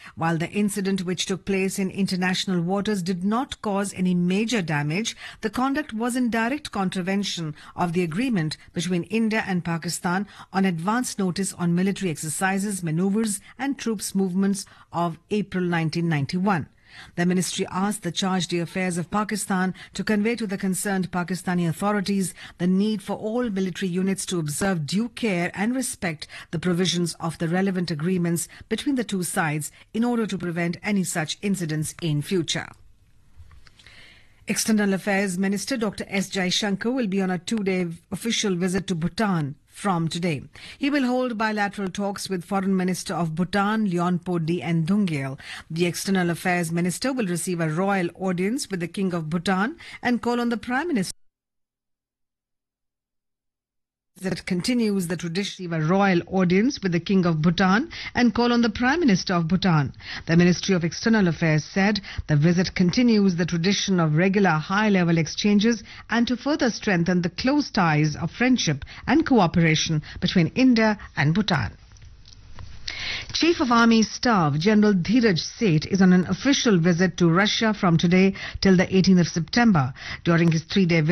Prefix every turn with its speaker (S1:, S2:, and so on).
S1: While the incident, which took place in international waters, did not cause any major damage, the conduct was in direct contravention of the agreement between India and Pakistan on advance notice on military exercises, maneuvers and troops movements of April 1991. The ministry asked the chargé d'affaires of Pakistan to convey to the concerned Pakistani authorities the need for all military units to observe due care and respect the provisions of the relevant agreements between the two sides in order to prevent any such incidents in future. External Affairs Minister Dr. S. Jaishankar will be on a 2-day official visit to Bhutan from today. He will hold bilateral talks with Foreign Minister of Bhutan, Leonpo D. Ndungel. The External Affairs Minister will receive a royal audience with the King of Bhutan and call on the Prime Minister that continues the tradition of a royal audience with the King of Bhutan and call on the Prime Minister of Bhutan. The Ministry of External Affairs said the visit continues the tradition of regular high-level exchanges and to further strengthen the close ties of friendship and cooperation between India and Bhutan. Chief of Army Staff General Dheeraj Seth is on an official visit to Russia from today till the 18th of September. During his 3-day visit,